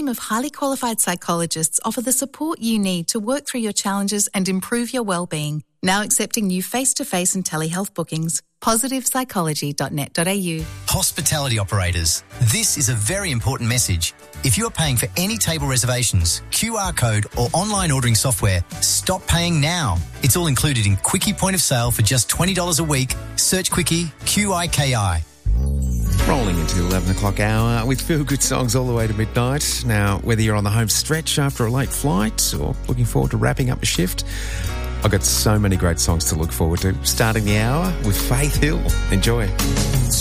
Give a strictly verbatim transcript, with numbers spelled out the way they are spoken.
team of highly qualified psychologists offer the support you need to work through your challenges and improve your well-being. Now accepting new face-to-face and telehealth bookings. positive psychology dot net dot a u. Hospitality operators, this is a very important message. If you are paying for any table reservations, Q R code or online ordering software, stop paying now. It's all included in Quickie Point of Sale for just twenty dollars a week. Search Quickie, Q I K I. Rolling into the eleven o'clock hour with feel-good songs all the way to midnight. Now, whether you're on the home stretch after a late flight or looking forward to wrapping up a shift, I've got so many great songs to look forward to. Starting the hour with Faith Hill. Enjoy.